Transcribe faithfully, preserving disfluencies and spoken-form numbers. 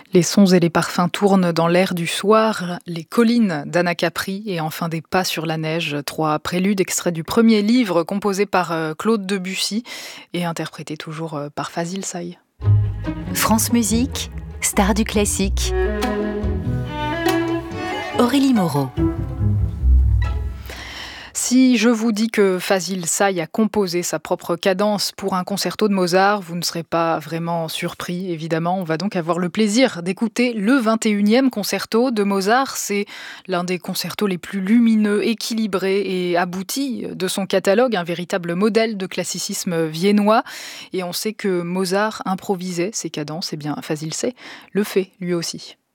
Les sons et les parfums tournent dans l'air du soir, les collines d'Anna Capri et enfin des pas sur la neige, trois préludes extraits du premier livre composé par euh, Claude Debussy et interprété toujours euh, par Fazil Say. France Musique, star du classique. Aurélie Moreau. Si je vous dis que Fazil Say a composé sa propre cadence pour un concerto de Mozart, vous ne serez pas vraiment surpris, évidemment. On va donc avoir le plaisir d'écouter le vingt et unième concerto de Mozart. C'est l'un des concertos les plus lumineux, équilibrés et aboutis de son catalogue, un véritable modèle de classicisme viennois. Et on sait que Mozart improvisait ses cadences, et bien Fazil Say le fait lui aussi.